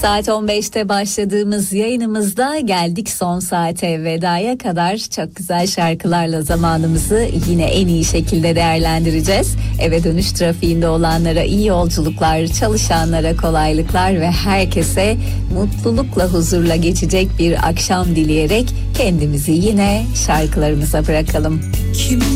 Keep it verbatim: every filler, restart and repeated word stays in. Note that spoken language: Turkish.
Saat on beşte başladığımız yayınımızda geldik son saate, vedaya kadar çok güzel şarkılarla zamanımızı yine en iyi şekilde değerlendireceğiz. Eve dönüş trafiğinde olanlara iyi yolculuklar, çalışanlara kolaylıklar ve herkese mutlulukla, huzurla geçecek bir akşam dileyerek kendimizi yine şarkılarımıza bırakalım. Kim